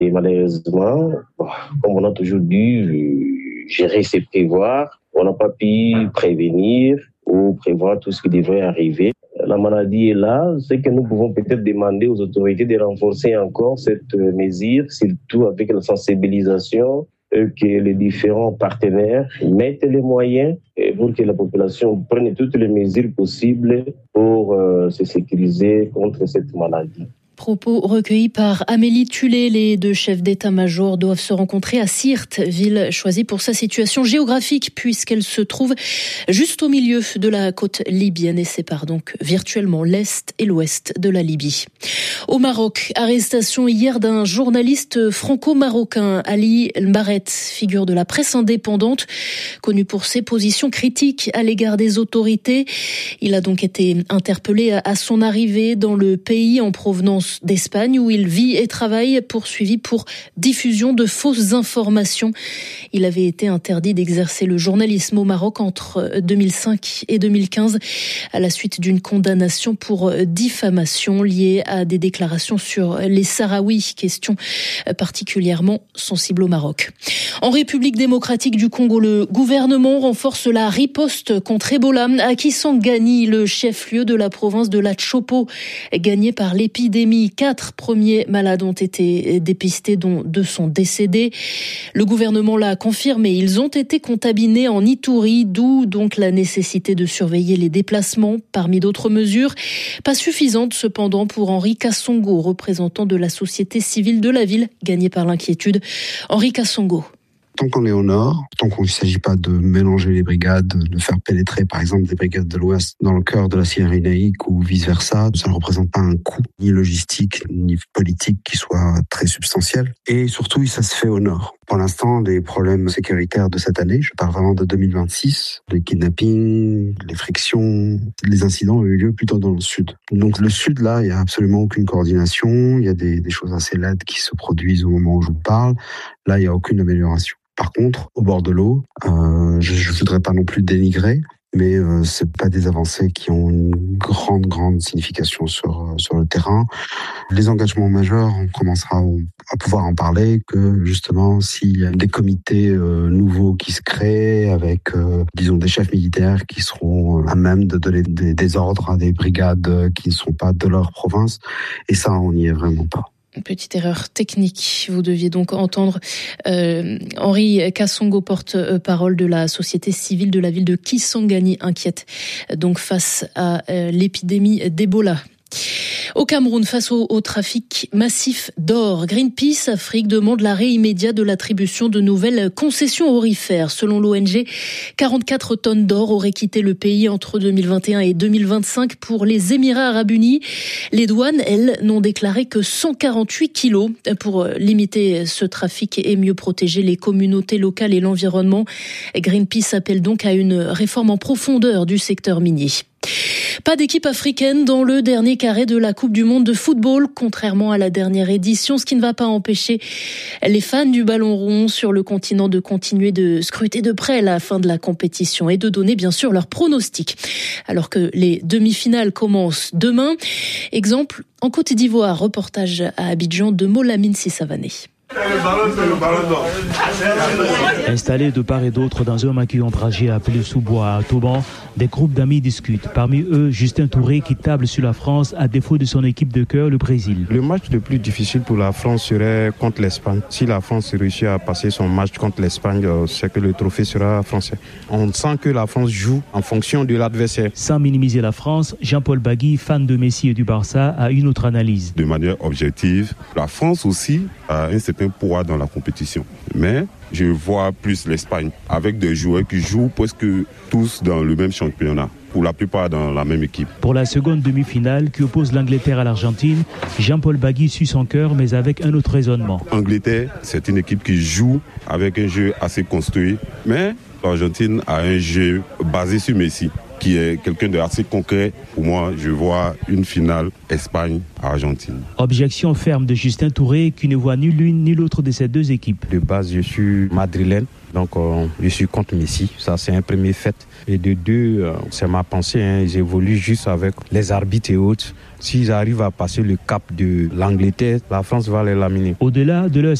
Et malheureusement, comme on a toujours dû gérer, c'est prévoir, on n'a pas pu prévenir ou prévoir tout ce qui devrait arriver. La maladie est là, c'est que nous pouvons peut-être demander aux autorités de renforcer encore cette mesure, surtout avec la sensibilisation, que les différents partenaires mettent les moyens pour que la population prenne toutes les mesures possibles pour se sécuriser contre cette maladie. Propos recueillis par Amélie Tullet. Les deux chefs d'état-major doivent se rencontrer à Sirte, ville choisie pour sa situation géographique puisqu'elle se trouve juste au milieu de la côte libyenne et sépare donc virtuellement l'est et l'ouest de la Libye. Au Maroc, arrestation hier d'un journaliste franco-marocain, Ali Mbaret, figure de la presse indépendante, connu pour ses positions critiques à l'égard des autorités. Il a donc été interpellé à son arrivée dans le pays en provenance d'Espagne où il vit et travaille, poursuivi pour diffusion de fausses informations. Il avait été interdit d'exercer le journalisme au Maroc entre 2005 et 2015 à la suite d'une condamnation pour diffamation liée à des déclarations sur les Sahraouis, question particulièrement sensible au Maroc. En République démocratique du Congo, le gouvernement renforce la riposte contre Ebola à Kisangani, le chef-lieu de la province de la Tshopo, gagné par l'épidémie. 4 premiers malades ont été dépistés, dont 2 sont décédés. Le gouvernement l'a confirmé. Ils ont été contaminés en Ituri, d'où donc la nécessité de surveiller les déplacements, parmi d'autres mesures. Pas suffisantes cependant pour Henri Kassongo, représentant de la société civile de la ville, gagné par l'inquiétude. Henri Kassongo. Tant qu'on est au nord, tant qu'il ne s'agit pas de mélanger les brigades, de faire pénétrer par exemple des brigades de l'Ouest dans le cœur de la Cyrénaïque ou vice-versa, ça ne représente pas un coût ni logistique ni politique qui soit très substantiel. Et surtout, ça se fait au nord. Pour l'instant, les problèmes sécuritaires de cette année, je parle vraiment de 2026, les kidnappings, les frictions, les incidents ont eu lieu plutôt dans le sud. Donc le sud, là, il n'y a absolument aucune coordination, il y a des choses assez laides qui se produisent au moment où je vous parle. Là, il n'y a aucune amélioration. Par contre, au bord de l'eau, je ne voudrais pas non plus dénigrer, mais c'est pas des avancées qui ont une grande signification sur le terrain. Les engagements majeurs, on commencera à pouvoir en parler, que justement, s'il y a des comités nouveaux qui se créent avec, disons, des chefs militaires qui seront à même de donner des ordres à des brigades qui ne sont pas de leur province, et ça, on n'y est vraiment pas. Une petite erreur technique. Vous deviez donc entendre Henri Kassongo, porte-parole de la société civile de la ville de Kisangani, inquiète donc face à l'épidémie d'Ebola. Au Cameroun, face au trafic massif d'or, Greenpeace Afrique demande l'arrêt immédiat de l'attribution de nouvelles concessions aurifères. Selon l'ONG, 44 tonnes d'or auraient quitté le pays entre 2021 et 2025 pour les Émirats arabes unis. Les douanes, elles, n'ont déclaré que 148 kilos. Pour limiter ce trafic et mieux protéger les communautés locales et l'environnement, Greenpeace appelle donc à une réforme en profondeur du secteur minier. Pas d'équipe africaine dans le dernier carré de la Coupe du Monde de football, contrairement à la dernière édition, ce qui ne va pas empêcher les fans du ballon rond sur le continent de continuer de scruter de près la fin de la compétition et de donner bien sûr leurs pronostics. Alors que les demi-finales commencent demain. Exemple en Côte d'Ivoire, reportage à Abidjan de Molamine Sissavané. Installés de part et d'autre dans un maquillon trajet appelé Sous-Bois à Toban, des groupes d'amis discutent. Parmi eux, Justin Touré qui table sur la France à défaut de son équipe de cœur, le Brésil. Le match le plus difficile pour la France serait contre l'Espagne. Si la France réussit à passer son match contre l'Espagne, c'est que le trophée sera français. On sent que la France joue en fonction de l'adversaire. Sans minimiser la France, Jean-Paul Bagui, fan de Messi et du Barça, a une autre analyse. De manière objective, la France aussi a un certain poids dans la compétition. Mais je vois plus l'Espagne avec des joueurs qui jouent presque tous dans le même championnat, pour la plupart dans la même équipe. Pour la seconde demi-finale qui oppose l'Angleterre à l'Argentine, Jean-Paul Bagui suit son cœur mais avec un autre raisonnement. Angleterre, c'est une équipe qui joue avec un jeu assez construit, mais l'Argentine a un jeu basé sur Messi. qui est quelqu'un de assez concret, pour moi, je vois une finale Espagne-Argentine. Objection ferme de Justin Touré qui ne voit ni l'une ni l'autre de ces deux équipes. De base, je suis madrilène, donc je suis contre Messi. Ça, c'est un premier fait. Et de deux, c'est ma pensée. Ils évoluent juste avec les arbitres et autres. S'ils arrivent à passer le cap de l'Angleterre, la France va les laminer. Au-delà de leur